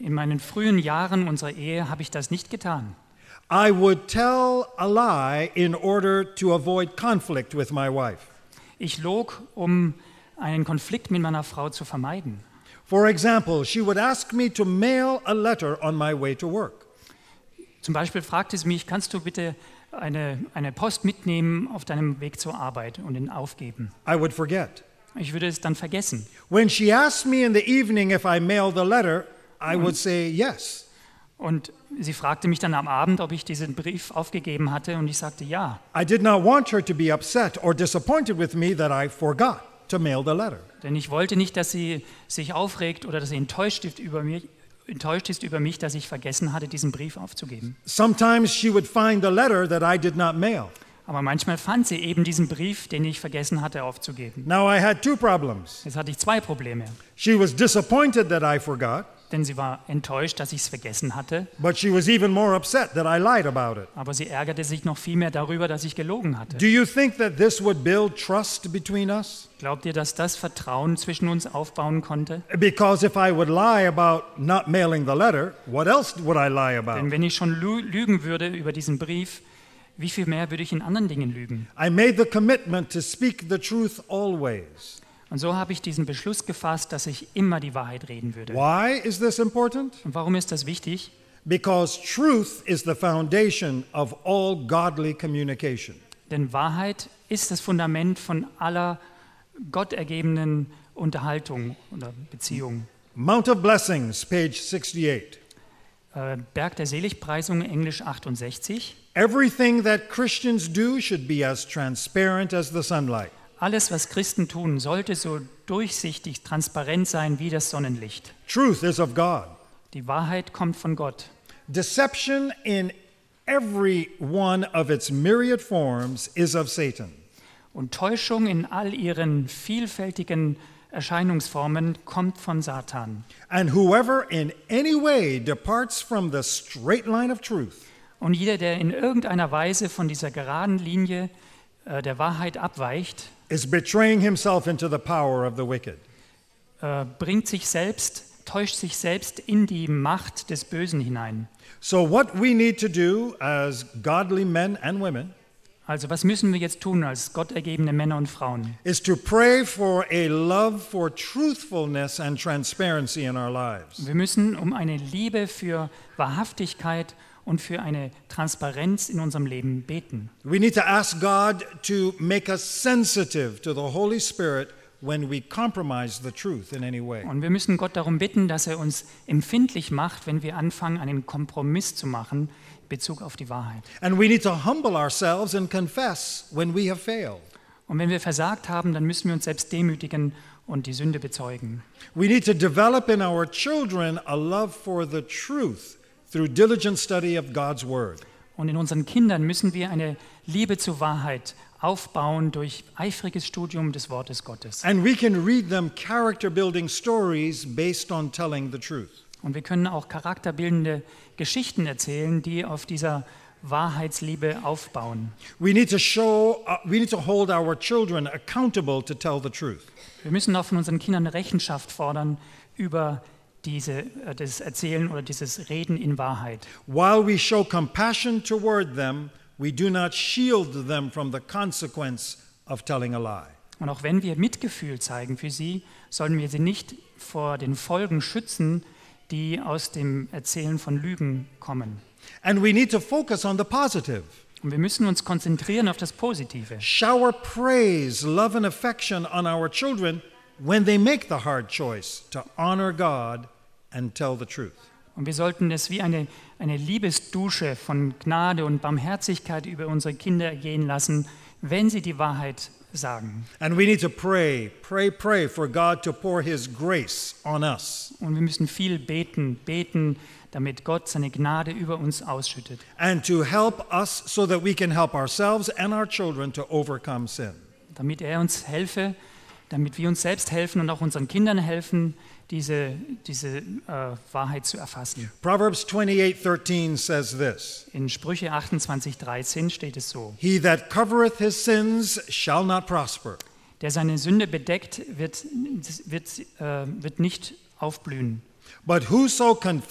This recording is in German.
In meinen frühen Jahren unserer Ehe habe ich das nicht getan. I would tell a lie in order to avoid conflict with my wife. Ich log, um einen Konflikt mit meiner Frau zu vermeiden. For example, she would ask me to mail a letter on my way to work. Zum Beispiel fragte sie mich, kannst du bitte eine Post mitnehmen auf deinem Weg zur Arbeit und ihn aufgeben? I would forget. Ich würde es dann vergessen. When she asked me in the evening if I mailed the letter, I would say yes. Und sie fragte mich dann am Abend, ob ich diesen Brief aufgegeben hatte, und ich sagte ja. I did not want her to be upset or disappointed with me that I forgot to mail the letter. Denn ich wollte nicht, dass sie sich aufregt oder dass sie enttäuscht ist über mich, dass ich vergessen hatte, diesen Brief aufzugeben. Sometimes she would find the letter that I did not mail. Aber manchmal fand sie eben diesen Brief, den ich vergessen hatte aufzugeben. Now I had two problems. Jetzt hatte ich zwei Probleme. She was disappointed that I forgot, Denn sie war enttäuscht, dass ich es vergessen hatte, but she was even more upset that I lied about it. aber sie ärgerte sich noch viel mehr darüber, dass ich gelogen hatte. Do you think that this would build trust between us? Glaubt ihr, dass das Vertrauen zwischen uns aufbauen konnte? Because if I would lie about not mailing the letter, what else would I lie Denn about? wenn ich schon lügen würde über diesen Brief, wie viel mehr würde ich in anderen Dingen lügen? I made the commitment to speak the truth always. Und so habe ich diesen Beschluss gefasst, dass ich immer die Wahrheit reden würde. Why is this important? Und warum ist das wichtig? Because truth is the foundation of all godly communication. Denn Wahrheit ist das Fundament von aller gottergebenen Unterhaltung oder Beziehung. Mount of Blessings, page 68. Berg der Seligpreisung, Englisch 68. Everything that Christians do should be as transparent as the sunlight. Alles, was Christen tun, sollte so durchsichtig, transparent sein wie das Sonnenlicht. Truth is of God. Die Wahrheit kommt von Gott. Deception in every one of its myriad forms is of Satan. Und Täuschung in all ihren vielfältigen Erscheinungsformen kommt von Satan. And whoever in any way departs from the straight line of truth Und jeder, der in irgendeiner Weise von dieser geraden Linie der Wahrheit abweicht, is betraying himself into the power of the wicked. täuscht sich selbst in die Macht des Bösen hinein. So what we need to do as godly men and women Also was müssen wir jetzt tun als gottergebene Männer und Frauen? is to pray for a love for truthfulness and transparency in our lives. Wir müssen um eine Liebe für Wahrhaftigkeit und für eine Transparenz in unserem Leben beten. We need to ask God to make us sensitive to the Holy Spirit when we compromise the truth in any way. Und wir müssen Gott darum bitten, dass er uns empfindlich macht, wenn wir anfangen, einen Kompromiss zu machen in Bezug auf die Wahrheit. And we need to humble ourselves and confess when we have failed. Und wenn wir versagt haben, dann müssen wir uns selbst demütigen und die Sünde bezeugen. We need to develop in our children a love for the truth through diligent study of God's word. Und in unseren Kindern müssen wir eine Liebe zur Wahrheit aufbauen durch eifriges Studium des Wortes Gottes. And we can read them character-building stories based on telling the truth. Und wir können auch charakterbildende Geschichten erzählen, die auf dieser Wahrheitsliebe aufbauen. We need to hold our children accountable to tell the truth. Wir müssen auch von unseren Kindern Rechenschaft fordern über das Erzählen oder dieses Reden in Wahrheit. While we show compassion toward them, we do not shield them from the consequence of telling a lie. Und auch wenn wir Mitgefühl zeigen für sie, sollen wir sie nicht vor den Folgen schützen, die aus dem Erzählen von Lügen kommen. And we need to focus on the positive. Und wir müssen uns konzentrieren auf das Positive. Shower praise, love and affection on our children when they make the hard choice to honor God and tell the truth. Und wir sollten es wie eine Liebesdusche von Gnade und Barmherzigkeit über unsere Kinder ergehen lassen, wenn sie die Wahrheit sagen. And we need to pray for God to pour His grace on us. Und wir müssen viel beten, damit Gott seine Gnade über uns ausschüttet. And to help us so that we can help ourselves and our children to overcome sin. Damit er uns helfe, damit wir uns selbst helfen und auch unseren Kindern helfen, diese Wahrheit zu erfassen. Proverbs 28:13 says this. In Sprüche 28,13 steht es so: He that covereth his sins shall not prosper, Der seine Sünde bedeckt, wird nicht aufblühen. but whoso